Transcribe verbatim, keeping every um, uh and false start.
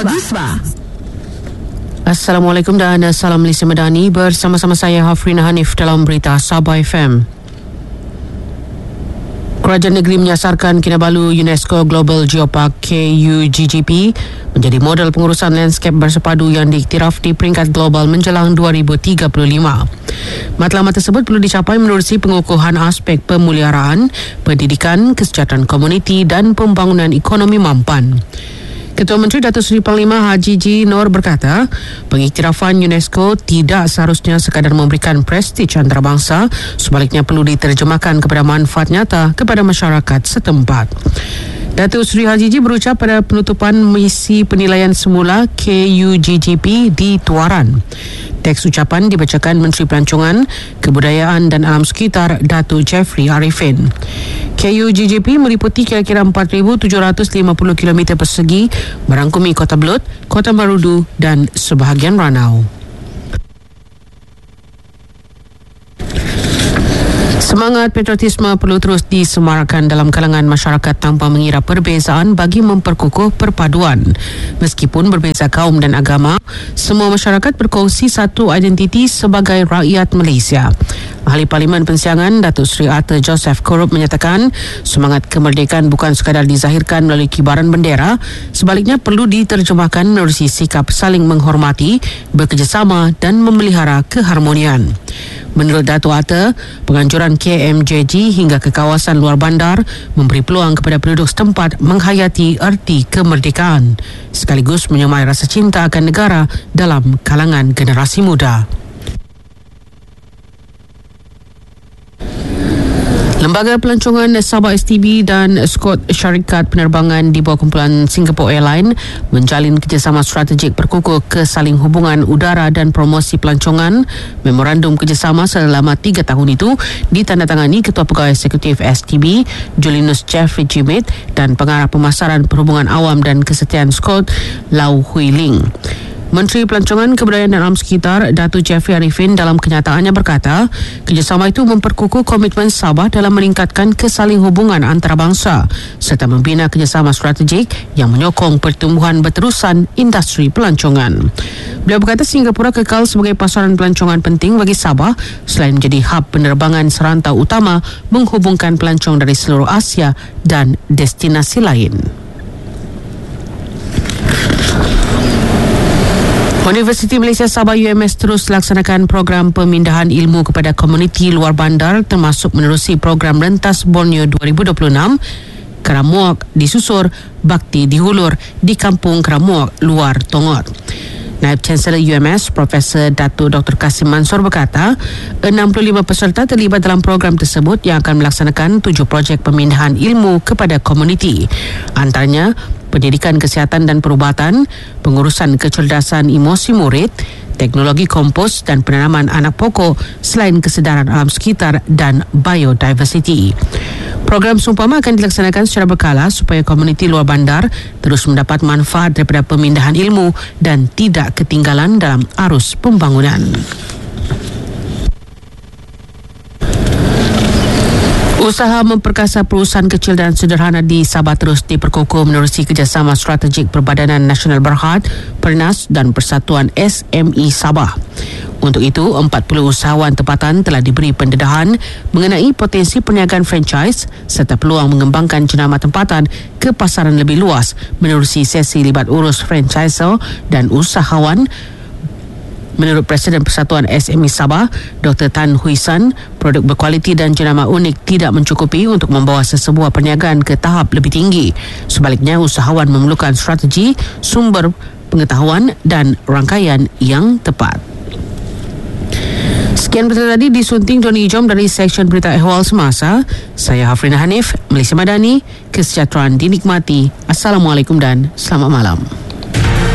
Busbah. Assalamualaikum dan salam Malaysia Madani. Bersama-sama saya Hafrina Hanif dalam berita Sabah F M. Kerajaan negeri menyasarkan Kinabalu UNESCO Global Geopark K U G G P menjadi model pengurusan landscape bersepadu yang diiktiraf di peringkat global menjelang dua ribu tiga puluh lima. Matlamat tersebut perlu dicapai menerusi pengukuhan aspek pemeliharaan, pendidikan, kesejahteraan komuniti dan pembangunan ekonomi mampan. Ketua Menteri Datuk Seri Panglima Haji G. Noor berkata, pengiktirafan UNESCO tidak seharusnya sekadar memberikan prestij antarabangsa, sebaliknya perlu diterjemahkan kepada manfaat nyata kepada masyarakat setempat. Datuk Seri Haji G berucap pada penutupan misi penilaian semula K U G G P di Tuaran. Teks ucapan dibacakan Menteri Pelancongan, Kebudayaan dan Alam Sekitar Datuk Jeffrey Arifin. K U G G P meliputi kira-kira empat ribu tujuh ratus lima puluh kilometer persegi, merangkumi Kota Belud, Kota Marudu dan sebahagian Ranau. Semangat patriotisme perlu terus disemarakan dalam kalangan masyarakat tanpa mengira perbezaan bagi memperkukuh perpaduan. Meskipun berbeza kaum dan agama, semua masyarakat berkongsi satu identiti sebagai rakyat Malaysia. Ahli Parlimen Pensiangan Datuk Seri Arthur Joseph Korup menyatakan semangat kemerdekaan bukan sekadar dizahirkan melalui kibaran bendera, sebaliknya perlu diterjemahkan menerusi sikap saling menghormati, bekerjasama dan memelihara keharmonian. Menurut Datuk Arthur, penganjuran K M J G hingga ke kawasan luar bandar memberi peluang kepada penduduk setempat menghayati erti kemerdekaan, sekaligus menyemai rasa cinta akan negara dalam kalangan generasi muda. Lembaga Pelancongan Sabah S T B dan Skot Syarikat Penerbangan di bawah kumpulan Singapore Airlines menjalin kerjasama strategik berkukuh kesaling hubungan udara dan promosi pelancongan. Memorandum kerjasama selama tiga tahun itu ditandatangani Ketua Pegawai Eksekutif S T B Julinus Jeffrey Jimit dan Pengarah Pemasaran Perhubungan Awam dan Kesetiaan Skot Lau Hui Ling. Menteri Pelancongan, Kebudayaan dan Alam Sekitar Datuk Jeffrey Arifin dalam kenyataannya berkata, kerjasama itu memperkukuh komitmen Sabah dalam meningkatkan kesaling hubungan antarabangsa serta membina kerjasama strategik yang menyokong pertumbuhan berterusan industri pelancongan. Beliau berkata Singapura kekal sebagai pasaran pelancongan penting bagi Sabah selain menjadi hub penerbangan serantau utama menghubungkan pelancong dari seluruh Asia dan destinasi lain. Universiti Malaysia Sabah U M S terus laksanakan program pemindahan ilmu kepada komuniti luar bandar termasuk menerusi program Rentas Borneo dua ribu dua puluh enam. Keramuak disusur, bakti dihulur di Kampung Keramuak Luar Tongot. Naib Chancellor U M S Profesor Datuk Doktor Kasim Mansor berkata, enam puluh lima peserta terlibat dalam program tersebut yang akan melaksanakan tujuh projek pemindahan ilmu kepada komuniti. Antaranya pendidikan kesihatan dan perubatan, pengurusan kecerdasan emosi murid, teknologi kompos dan penanaman anak pokok selain kesedaran alam sekitar dan biodiversity. Program seumpama akan dilaksanakan secara berkala supaya komuniti luar bandar terus mendapat manfaat daripada pemindahan ilmu dan tidak ketinggalan dalam arus pembangunan. Usaha memperkasa perusahaan kecil dan sederhana di Sabah terus diperkukuh menerusi kerjasama strategik Perbadanan Nasional Berhad, Pernas dan Persatuan S M E Sabah. Untuk itu, empat puluh usahawan tempatan telah diberi pendedahan mengenai potensi perniagaan franchise serta peluang mengembangkan jenama tempatan ke pasaran lebih luas menerusi sesi libat urus franchisor dan usahawan. Menurut Presiden Persatuan S M E Sabah, Doktor Tan Hui San, produk berkualiti dan jenama unik tidak mencukupi untuk membawa sesebuah perniagaan ke tahap lebih tinggi. Sebaliknya, usahawan memerlukan strategi, sumber pengetahuan dan rangkaian yang tepat. Sekian berita tadi disunting Johnny Jom dari Seksyen Berita Ehwal Semasa. Saya Hafrina Hanif, Malaysia Madani. Kesejahteraan dinikmati. Assalamualaikum dan selamat malam.